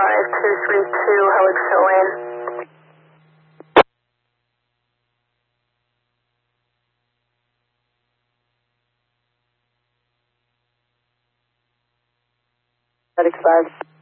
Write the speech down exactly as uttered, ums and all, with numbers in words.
five two three two, Helix Hill Lane. Medic five.